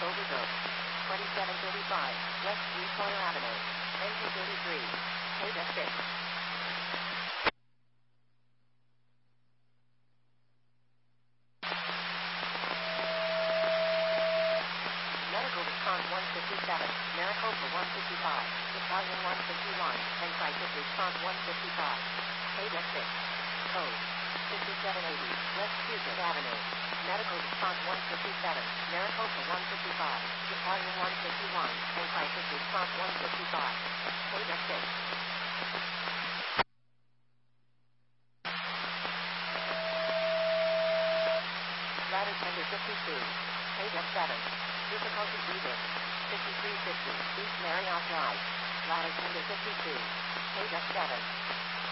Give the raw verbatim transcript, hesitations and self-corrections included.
Overgrowth. twenty-seven thirty-five, West Three-Corner Avenue. Engine thirty-three. Page six. Medical response one fifty-seven, Maricopa one fifty-five, Italian one fifty-one, and crisis response one fifty-five. Page six. Code fifty-seven eighty, West Puget Avenue. Medical response one fifty-seven, Maricopa one fifty-five, Italian one fifty-one, and crisis response one fifty-five. Page six. Ladder tender fifty-two. Page seven. Difficulty breathing. fifty-three fifty, East Marriott Drive. Ladder tender fifty-two. Page seven.